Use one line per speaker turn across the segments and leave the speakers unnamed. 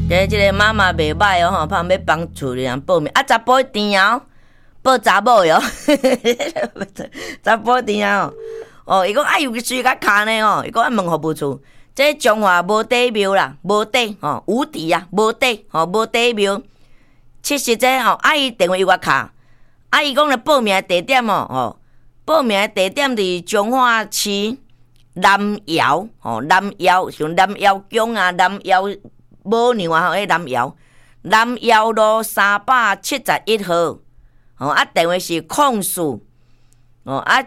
即个妈妈袂歹哦，怕要帮厝里人报名啊，查甫一定哦，报查某哟，查甫一定哦。哦，伊讲啊，有个水较卡呢哦，伊讲啊，问服务处，这中华无底庙啦，无底哦，无底啊，无底哦，无底庙。其实这吼，阿姨电话又我卡，阿姨讲了报名地点哦，报名地点伫彰化市南窑哦，南窑像南窑宫啊，南窑母娘啊，迄南窑，南窑路371号哦，啊电话是04哦啊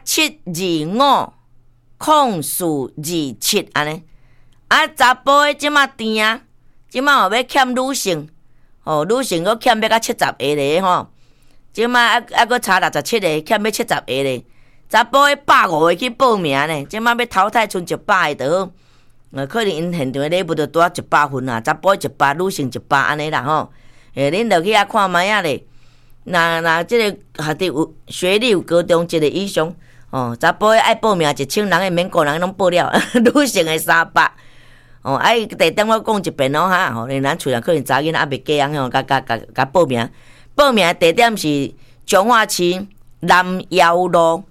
7250427安尼，啊查甫的即马甜啊，即马要欠女性。哦，女性佫欠要到70个咧吼，即摆佫差67个，欠要70个咧。查甫的150个去报名呢，即摆要淘汰剩100个就好。可能因现场礼物就拄啊100份啊，查甫100，女性100安尼啦吼。恁着去遐看卖啊咧。那即个学历有学历有高中1个以上，哦，查甫的爱报名1000人的免个人拢报了，女性的300。哦，哎，地点我讲一遍咯哈，吼，咱厝内可能查囡仔也袂嫁人吼，甲报名。报名地点是彰化市南窑路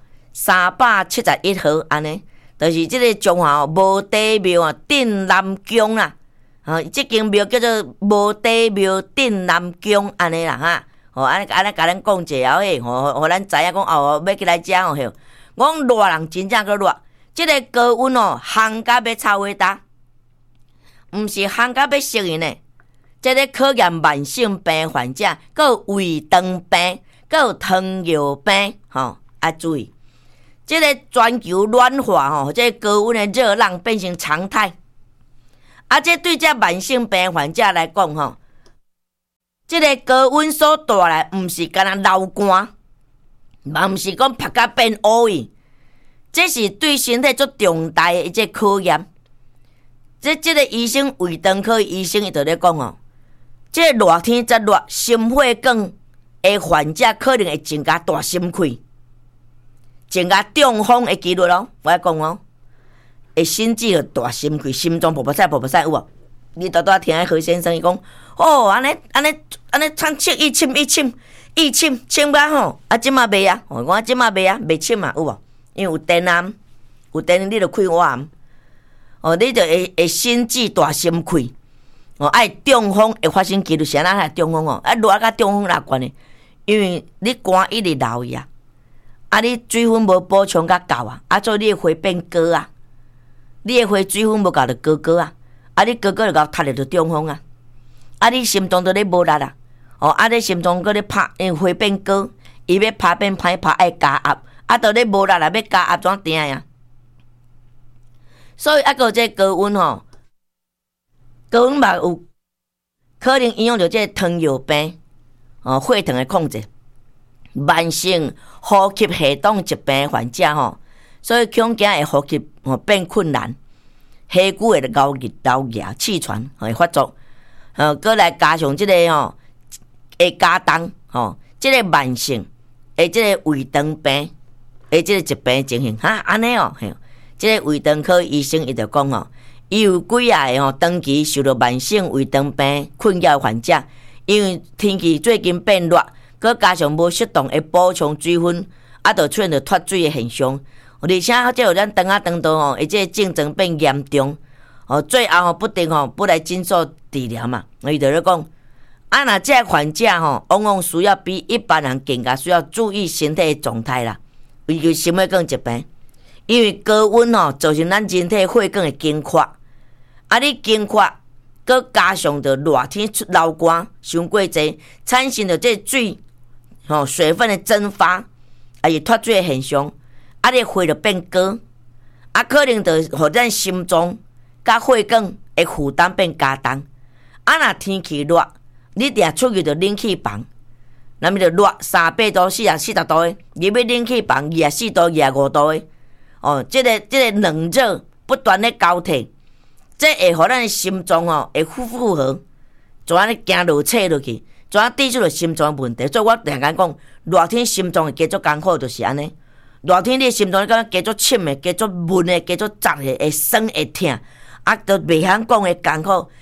371号，安尼，就是即个彰化无底庙啊，镇南宫啦。哦，即间庙叫做无底庙镇南宫，安尼啦哈。哦，安尼甲咱讲者后嘿，互咱知影讲哦，要去来遮哦嘿。我讲热人真正个热，即个高温哦，烘甲要臭尾焦。毋是烘甲要死人呢，即个考验慢性病患者，佮有胃肠病，佮有糖尿病，吼，啊注意，即个全球暖化吼，即个高温的热浪变成常态。啊，这对这慢性病患者来讲吼，即个高温所带来，毋是干那流汗，嘛毋是讲拍甲变乌去，这是对身体足重大的一个考验。即个医生胃肠科医生伊就咧讲哦，即个热天则热，心血管的患者可能会增加大心溃，增加中风的几率咯。我讲哦，会甚至有大心溃，心脏噗噗塞有无？你拄拄听何先生伊讲，哦，安尼，参切一深深甲吼，啊，即马袂啊，我即马袂啊，袂深啊，有无？因为有电啊，有电你就开我。哦，你就会心悸大心溃，哦，爱中风会发生几率是安那中风哦，啊热甲中风哪关呢？因为你肝一直流去啊，啊你水分无补充甲够啊，啊所以你的血变高啊，你的血水分无够就高啊，啊你高就到塌入就中风啊，啊你心脏都咧无力啊，哦啊你心脏搁咧拍，因为血变高，伊要拍变歹拍爱加压，啊都咧无力啦，要加压怎定呀？所以还有这高温吼，高温嘛有可能影响到这糖尿病、哦血糖的控制、慢性呼吸系统疾病患者吼，所以恐惊会呼吸变困难，气管会流牙、气喘会发作，搁来加上这个吼会加重吼，这个慢性的这个胃肠病的这个疾病情形哈，安尼哦。即个胃肠科医生伊就讲哦，伊有几个吼长期受到慢性胃肠病困扰患者，因为天气最近变热，佮加上无适当的补充水分，啊，就出现着脱水的现象。而且即有咱长到吼，而且症状变严重，哦，最后吼不定吼不来诊所治疗嘛。伊就咧讲，啊，若这患者吼，往往需要比一般人更加需要注意身体的状态啦，尤其心血管疾病。因为高温吼，造成咱人体血管会紧缺，啊，你紧缺，佮加上着热天出流汗伤过济，产生着这水水分的蒸发，啊，是脱水的现象，啊，你血就变高，啊，可能就互咱心脏甲血管的负担变加重。啊，若天气热，你定出去就冷气房，那么就热38度、40度的，入去冷气房24度、25度的。哦，这个冷热不断的交替，这会互咱的心脏会负荷，怎啊咧行落切落去，怎啊抵触着心脏问题。所以我常常讲，热天心脏会加足艰苦，就是安尼。热天你的心脏感觉加足深的、加足闷的、加足杂的，会酸会痛，啊，都袂晓讲的艰苦。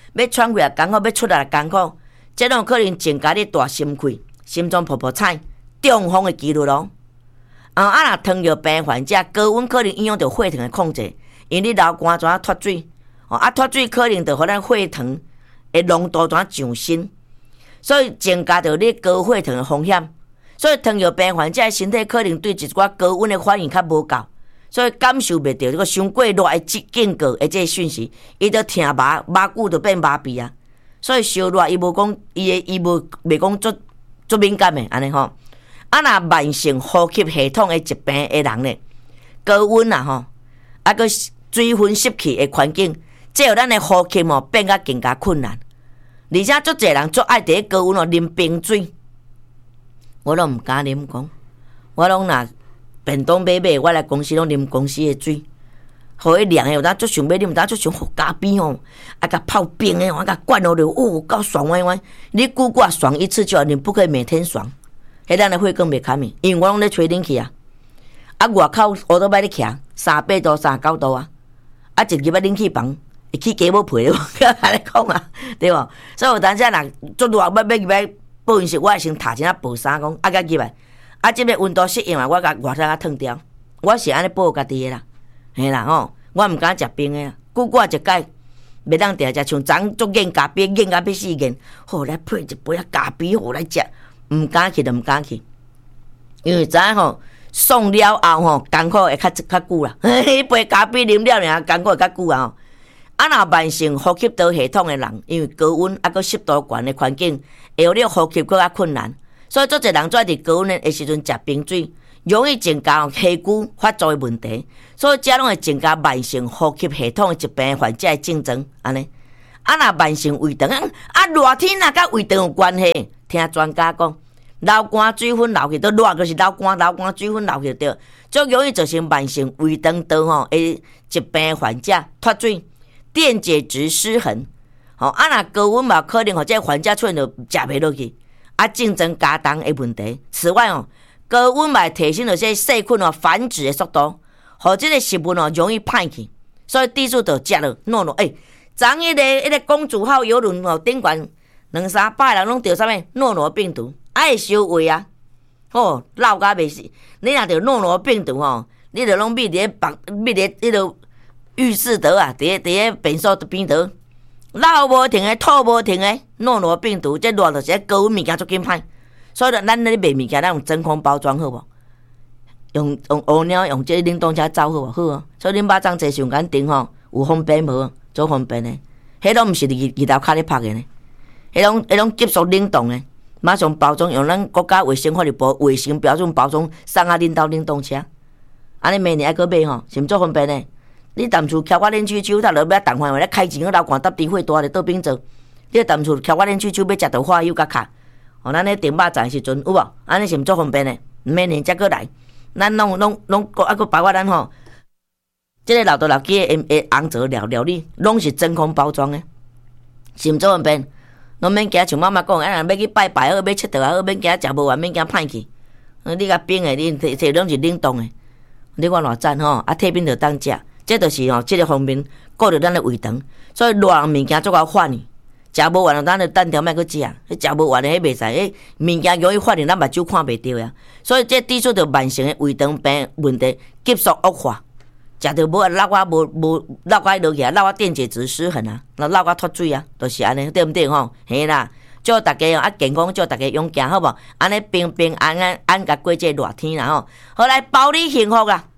要喘气也艰苦，要出来也艰苦，这种可能增加你大心悸、心脏噗噗踩、中风的几率咯。若糖尿病患者高温可能影响到血糖的控制，因为你流汗怎脱水，脱水可能就互咱血糖的浓度怎上升，所以增加到你高血糖的风险。所以糖尿病患者的身体可能对一寡高温的反应较无够，所以感受袂到这个伤过热的警告的这个讯息，伊就听麻骨就变麻痹啊。所以烧热伊无讲伊袂讲足敏感的安尼吼。若慢性呼吸系统的疾病的人呢，高温啊个水分湿气的环境，这互咱的呼吸变甲更加困难。而且足侪人足爱伫高温啉冰水，我拢毋敢啉讲，我拢若便当买，我来公司拢啉公司的水，互伊凉的，有当足想要啉，有当足想加冰甲泡冰的，甲灌落去，够爽歪歪。你久久爽一次就好，你不可以每天爽。迄咱的血管袂堪去，因为我拢咧吹冷气啊。外口乌倒摆咧徛38度、39度啊，一入冷气房会起鸡母皮咯，安尼讲啊，对无？所以有当时若足热，要入来保温室，我会先汏一下薄衫，讲甲入来，即个温度适应啊，我甲外头脱掉。我是安尼保护家己的啦，嘿啦我毋敢食冰的啦，久久一解，袂当定食像昨足热咖啡，热咖啡死热，来配一杯咖啡互来食。毋敢去就毋敢去，因为知影送了后艰苦会较久啦。杯咖啡啉了尔，艰苦会较久啊。若慢性呼吸道系统的人，因为高温佮湿度悬的环境，会互你呼吸更较困难。所以足侪人在伫高温的时阵食冰水，容易增加气管发作的问题。所以这拢会增加慢性呼吸系统的疾病患者的症状。安尼，若慢性胃肠热天甲胃肠有关系。听专家讲，流汗水分流去，都热就是流汗水分流去对，足容易造成慢性胃肠道的疾病患者脱水、电解质失衡。若高温嘛，可能这患者出现就食袂落去，症状加重的问题。此外高温嘛提升了这细菌繁殖的速度，互这个食物容易歹去，所以地主就食了诺。昨迄个公主号游轮顶悬2-3百人拢得啥物诺病毒，会烧胃啊！闹甲袂死。你若着诺病毒你着拢秘伫迄个浴室倒啊，伫咧便所边倒，闹无停的，吐无停的，诺病毒，这热就是高温物件足紧歹。所以咱咧卖物件，咱用真空包装好无？用乌鸟用这冷冻车走好无？好所以恁肉粽坐上间顶有方便无？做方便的，迄拢毋是二头壳咧拍的呢。迄种急速冷冻的，马上包装用咱国家卫生法律部卫生标准包装，送啊恁兜冷冻车。安尼明年还阁买是毋足方便的。你淡厝徛我冷气手，他落要冻饭话咧开钱去流汗搭猪血大咧倒冰做。你淡厝徛我冷气手要食到花油甲卡，咱咧订肉粽的时阵有无？安尼是毋足方便的。明年才阁来，咱拢阁包括咱即个老豆老鸡的红枣料理，拢是真空包装的，是毋足方便。拢免惊像妈妈讲，要去拜拜好，要佚佗好，免惊食无完，免惊歹去。你甲冰的，你摕拢是冷冻的，你看偌赞退冰就当食，这就是即个方面顾着咱的胃肠。所以热物件足够反应，食无完了，咱就等条莫去食。食无完的迄袂使，物件容易反应，咱目睭看袂到呀。所以这抵触着慢性的胃肠病问题急速恶化。食着无落啊落啊落去啊，落啊电解质失衡啊，落啊脱水啊，就是安尼，对毋对嘿啦，祝大家健康，祝大家勇敢，好无？安尼平平安安甲过这热天啦好来包你幸福啦！